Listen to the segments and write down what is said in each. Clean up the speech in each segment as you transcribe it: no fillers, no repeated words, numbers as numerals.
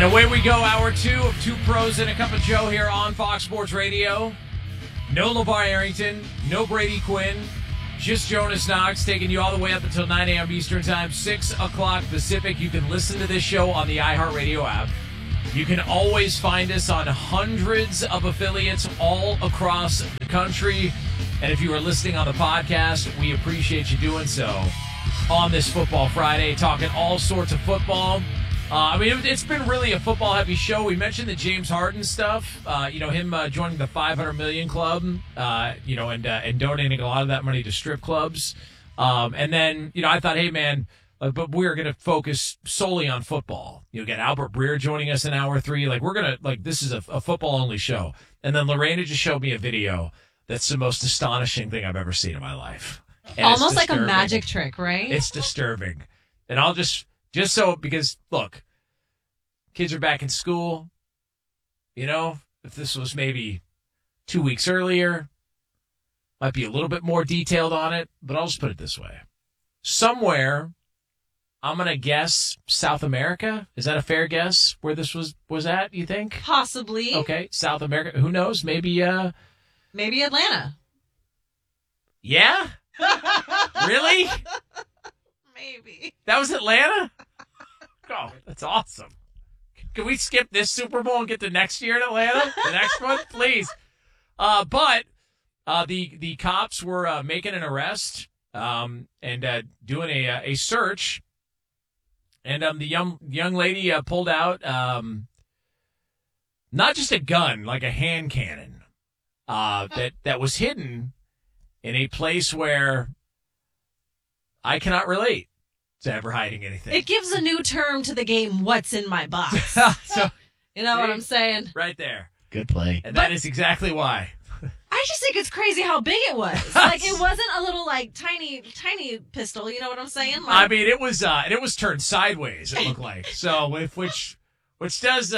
And away we go, hour two of Two Pros and a Cup of Joe here on Fox Sports Radio. No LeVar Arrington, no Brady Quinn, just Jonas Knox taking you all the way up until 9 a.m. Eastern Time, 6 o'clock Pacific. You can listen to this show on the iHeartRadio app. You can always find us on hundreds of affiliates all across the country. And if you are listening on the podcast, we appreciate you doing so on this Football Friday, talking all sorts of football. It's been really a football-heavy show. We mentioned the James Harden stuff, him joining the 500 million club, and donating a lot of that money to strip clubs. And then, I thought, hey, man, but we're going to focus solely on football. Get Albert Breer joining us in hour three. This is a football-only show. And then Lorena just showed me a video that's the most astonishing thing I've ever seen in my life. And almost like a magic trick, right? It's disturbing. And I'll because, look, kids are back in school. If this was maybe 2 weeks earlier, might be a little bit more detailed on it, but I'll just put it this way. Somewhere, I'm going to guess South America. Is that a fair guess where this was at, you think? Possibly. Okay, South America. Who knows? Maybe Atlanta. Yeah? Really? Maybe. That was Atlanta? Oh, that's awesome. Can we skip this Super Bowl and get to next year in Atlanta? The next one, please. But the cops were making an arrest and doing a search, and the young lady pulled out not just a gun, like a hand cannon that was hidden in a place where I cannot relate to ever hiding anything. It gives a new term to the game, what's in my box. So, you know what I'm saying? Right there. Good play. And that is exactly why. I just think it's crazy how big it was. It wasn't a little, tiny pistol. You know what I'm saying? It was turned sideways, it looked like. So, which does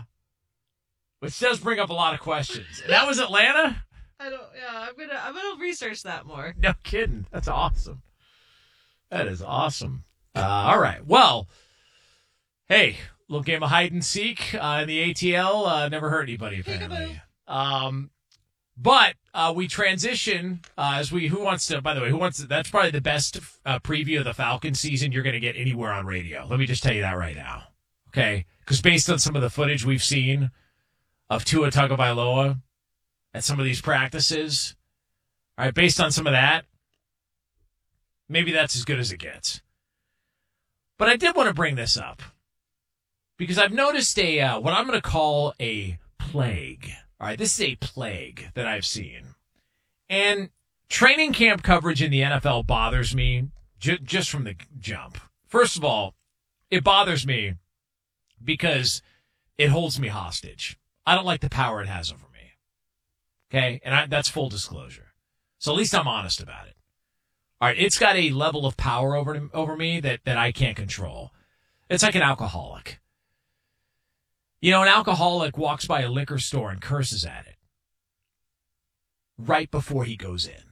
bring up a lot of questions. And that was Atlanta? I'm gonna research that more. No kidding. That's awesome. That is awesome. All right. Well, hey, little game of hide and seek in the ATL never hurt anybody apparently. But we transition that's probably the best preview of the Falcons season you're going to get anywhere on radio. Let me just tell you that right now. Okay? Because based on some of the footage we've seen of Tua Tagovailoa at some of these practices, all right, based on some of that, maybe that's as good as it gets. But I did want to bring this up because I've noticed what I'm going to call a plague. All right, this is a plague that I've seen. And training camp coverage in the NFL bothers me just from the jump. First of all, it bothers me because it holds me hostage. I don't like the power it has over me. Okay? And that's full disclosure. So at least I'm honest about it. All right, it's got a level of power over me that I can't control. It's like an alcoholic. An alcoholic walks by a liquor store and curses at it right before he goes in.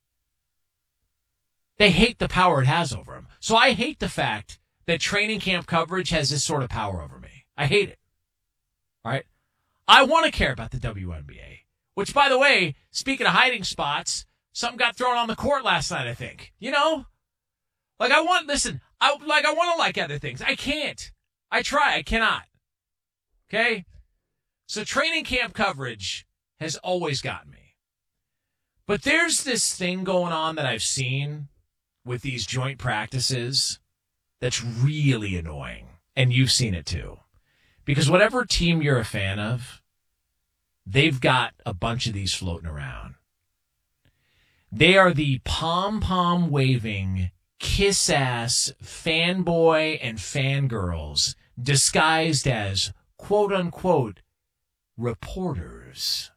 They hate the power it has over them. So I hate the fact that training camp coverage has this sort of power over me. I hate it. All right? I want to care about the WNBA, which, by the way, speaking of hiding spots, something got thrown on the court last night, I think. I want to like other things. I can't. I try. I cannot. Okay? So training camp coverage has always gotten me. But there's this thing going on that I've seen with these joint practices that's really annoying. And you've seen it too. Because whatever team you're a fan of, they've got a bunch of these floating around. They are the pom-pom waving, kiss-ass fanboy and fangirls disguised as quote-unquote reporters.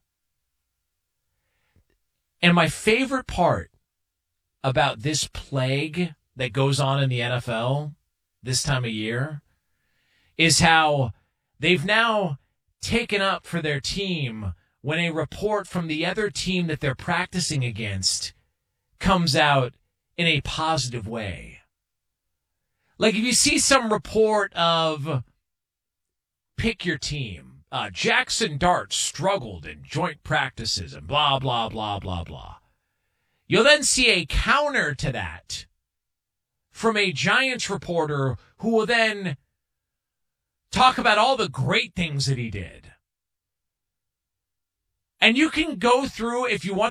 And my favorite part about this plague that goes on in the NFL this time of year is how they've now taken up for their team when a report from the other team that they're practicing against comes out in a positive way. Like if you see some report of pick your team. Jackson Dart struggled in joint practices and blah, blah, blah, blah, blah. You'll then see a counter to that from a Giants reporter who will then talk about all the great things that he did. And you can go through, if you want